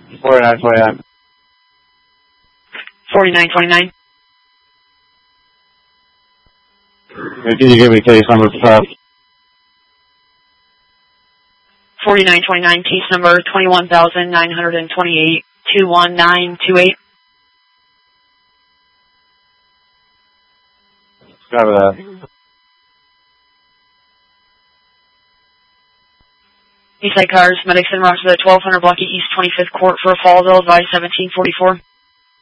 4929. 4929. Can you give me case number for that? 4929, case number 21,928, 21928. Copy that. Eastside Cars, medics en route to the 1200 block of East 25th Court for a fall bill, advice 1744.